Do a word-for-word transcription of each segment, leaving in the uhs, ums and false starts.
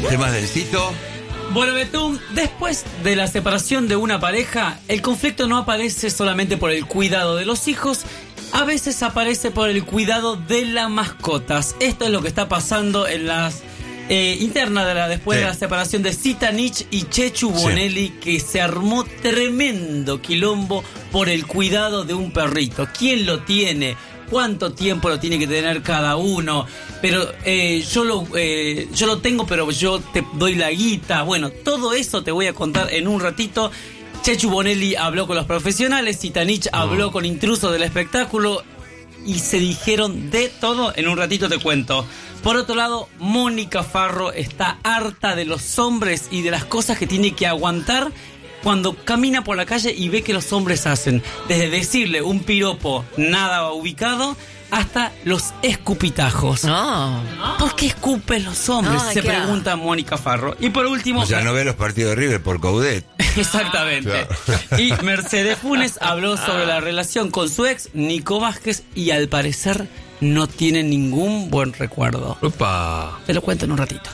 ¿Temas del Cito? Bueno, Betún, después de la separación de una pareja, el conflicto no aparece solamente por el cuidado de los hijos, a veces aparece por el cuidado de las mascotas. Esto es lo que está pasando en las eh, internas de la, después sí. de la separación de Zitanich y Chechu Bonelli, sí. que se armó tremendo quilombo por el cuidado de un perrito. ¿Quién lo tiene? ¿Cuánto tiempo lo tiene que tener cada uno? Pero eh, yo lo eh, yo lo tengo, pero yo te doy la guita. Bueno, todo eso te voy a contar en un ratito. Chechu Bonelli habló con los profesionales, Zitanich oh. habló con intrusos del espectáculo y se dijeron de todo. En un ratito te cuento. Por otro lado, Mónica Farro está harta de los hombres y de las cosas que tiene que aguantar cuando camina por la calle y ve que los hombres hacen. Desde decirle un piropo nada ubicado hasta los escupitajos. Oh. ¿Por qué escupen los hombres? Oh, se claro. pregunta Mónica Farro. Y por último... O sea, no ve los partidos de River por Coudet. Exactamente. Claro. Y Mercedes Funes habló sobre la relación con su ex, Nico Vázquez, y al parecer no tiene ningún buen recuerdo. Opa. Te lo cuento en un ratito.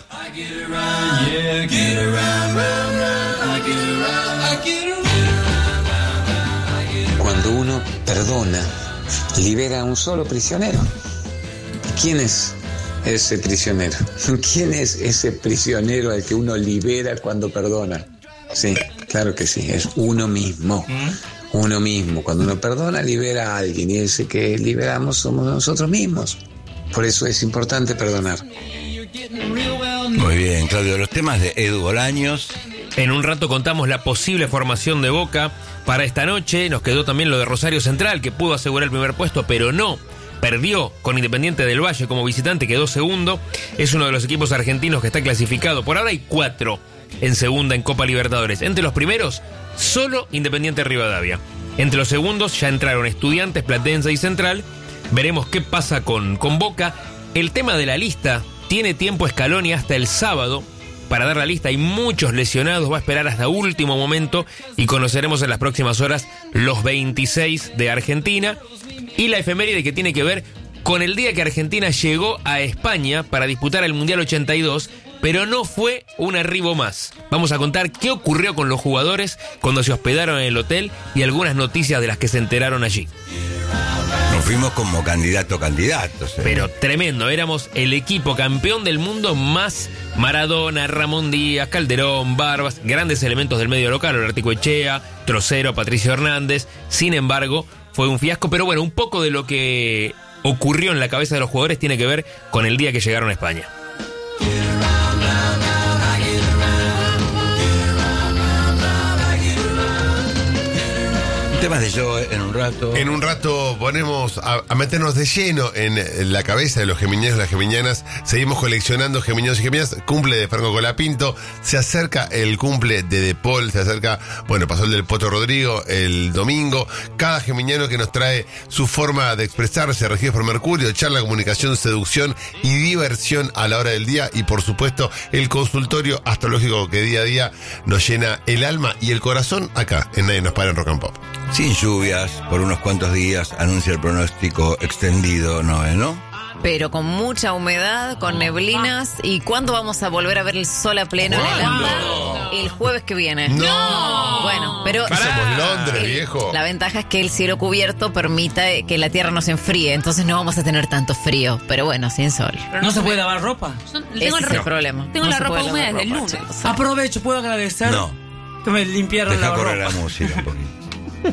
Cuando uno perdona, libera a un solo prisionero. ¿Quién es ese prisionero? ¿Quién es ese prisionero al que uno libera cuando perdona? Sí, claro que sí, es uno mismo. Uno mismo. Cuando uno perdona, libera a alguien. Y ese que liberamos somos nosotros mismos. Por eso es importante perdonar. Muy bien, Claudio. Los temas de Edu Bolaños. En un rato contamos la posible formación de Boca para esta noche. Nos quedó también lo de Rosario Central, que pudo asegurar el primer puesto, pero no. Perdió con Independiente del Valle como visitante, quedó segundo. Es uno de los equipos argentinos que está clasificado. Por ahora hay cuatro en segunda en Copa Libertadores. Entre los primeros, solo Independiente Rivadavia. Entre los segundos ya entraron Estudiantes, Platense y Central. Veremos qué pasa con, con Boca. El tema de la lista tiene tiempo Scaloni hasta el sábado para dar la lista. Hay muchos lesionados, va a esperar hasta último momento y conoceremos en las próximas horas los veintiséis de Argentina. Y la efeméride que tiene que ver con el día que Argentina llegó a España para disputar el Mundial ochenta y dos, pero no fue un arribo más. Vamos a contar qué ocurrió con los jugadores cuando se hospedaron en el hotel y algunas noticias de las que se enteraron allí. Nos fuimos como candidato candidatos. ¿eh? Pero tremendo, éramos el equipo campeón del mundo más Maradona, Ramón Díaz, Calderón, Barbas, grandes elementos del medio local, Ortico Echea, Trocero, Patricio Hernández. Sin embargo, fue un fiasco, pero bueno, un poco de lo que ocurrió en la cabeza de los jugadores tiene que ver con el día que llegaron a España. Temas de yo en un rato. En un rato ponemos a, a meternos de lleno en, en la cabeza de los geminianos y las geminianas. Seguimos coleccionando geminianos y geminianas. Cumple de Franco Colapinto. Se acerca el cumple de De Paul. Se acerca, bueno, pasó el del Poto Rodrigo el domingo. Cada geminiano que nos trae su forma de expresarse, regido por Mercurio, charla, comunicación, seducción y diversión a la hora del día. Y por supuesto, el consultorio astrológico que día a día nos llena el alma y el corazón acá en Nadie Nos Para en Rock and Pop. Sin lluvias, por unos cuantos días, anuncia el pronóstico extendido, Noé, ¿no? Pero con mucha humedad, con neblinas. ¿Y cuándo vamos a volver a ver el sol a pleno en el AMBA? El jueves que viene. ¡No! Bueno, pero... Somos Londres, el, viejo. La ventaja es que el cielo cubierto permita que la tierra no se enfríe, entonces no vamos a tener tanto frío. Pero bueno, sin sol. ¿No, ¿No se puede lavar ropa? Yo tengo Ese el, es el problema. Tengo no la ropa húmeda desde el lunes. Aprovecho, ¿puedo agradecer? No. Que me limpiaron Deja la correr ropa. la música un poquito.